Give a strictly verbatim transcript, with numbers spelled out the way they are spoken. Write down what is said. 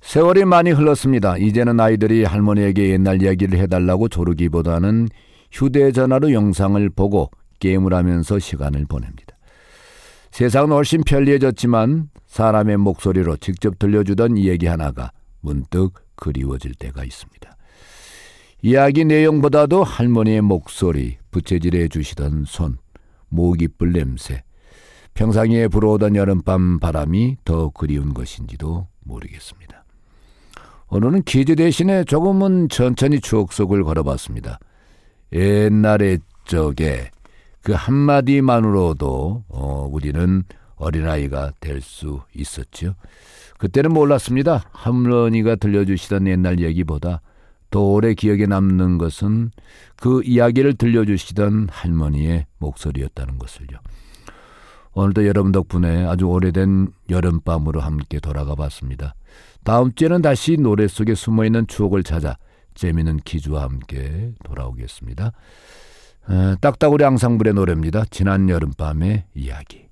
세월이 많이 흘렀습니다. 이제는 아이들이 할머니에게 옛날 이야기를 해달라고 조르기보다는 휴대전화로 영상을 보고 게임을 하면서 시간을 보냅니다. 세상은 훨씬 편리해졌지만 사람의 목소리로 직접 들려주던 이야기 하나가 문득 그리워질 때가 있습니다. 이야기 내용보다도 할머니의 목소리, 부채질해 주시던 손, 모깃불 냄새, 평상시에 불어오던 여름밤 바람이 더 그리운 것인지도 모르겠습니다. 오늘은 퀴즈 대신에 조금은 천천히 추억 속을 걸어봤습니다. 옛날의 적에 그 한마디만으로도 어, 우리는 어린아이가 될 수 있었죠. 그때는 몰랐습니다. 할머니가 들려주시던 옛날 얘기보다 더 오래 기억에 남는 것은 그 이야기를 들려주시던 할머니의 목소리였다는 것을요. 오늘도 여러분 덕분에 아주 오래된 여름밤으로 함께 돌아가 봤습니다. 다음 주에는 다시 노래 속에 숨어있는 추억을 찾아 재미있는 퀴즈와 함께 돌아오겠습니다. 에, 딱따구리 앙상블의 노래입니다. 지난 여름밤의 이야기.